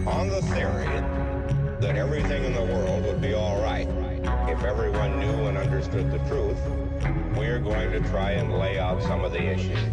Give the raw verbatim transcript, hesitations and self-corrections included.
On the theory that everything in the world would be all right if everyone knew and understood the truth, we are going to try and lay out some of the issues.